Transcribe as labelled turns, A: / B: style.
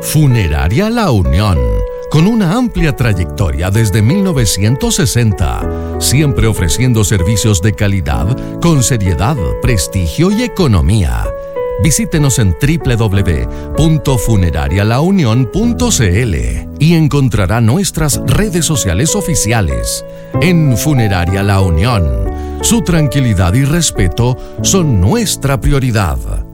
A: Funeraria La Unión, con una amplia trayectoria desde 1960, siempre ofreciendo servicios de calidad, con seriedad, prestigio y economía. Visítenos en www.funerarialaunion.cl y encontrará nuestras redes sociales oficiales. En Funeraria La Unión, su tranquilidad y respeto son nuestra prioridad.